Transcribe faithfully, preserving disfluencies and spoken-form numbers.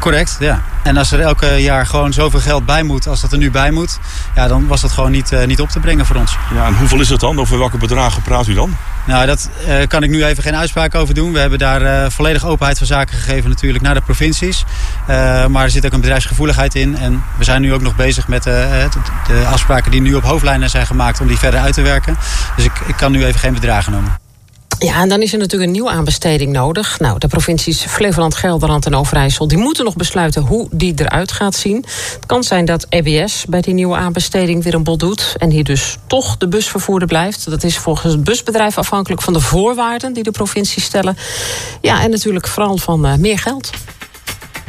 Correct, ja. En als er elke jaar gewoon zoveel geld bij moet als dat er nu bij moet, ja, dan was dat gewoon niet, uh, niet op te brengen voor ons. Ja, en hoeveel is dat dan? Over welke bedragen praat u dan? Nou, daar uh, kan ik nu even geen uitspraak over doen. We hebben daar uh, volledig openheid van zaken gegeven natuurlijk naar de provincies. Uh, maar er zit ook een bedrijfsgevoeligheid in. En we zijn nu ook nog bezig met uh, de, de afspraken die nu op hoofdlijnen zijn gemaakt om die verder uit te werken. Dus ik, ik kan nu even geen bedragen noemen. Ja, en dan is er natuurlijk een nieuwe aanbesteding nodig. Nou, de provincies Flevoland, Gelderland en Overijssel, die moeten nog besluiten hoe die eruit gaat zien. Het kan zijn dat E B S bij die nieuwe aanbesteding weer een bod doet en hier dus toch de busvervoerder blijft. Dat is volgens het busbedrijf afhankelijk van de voorwaarden die de provincies stellen. Ja, en natuurlijk vooral van uh, meer geld.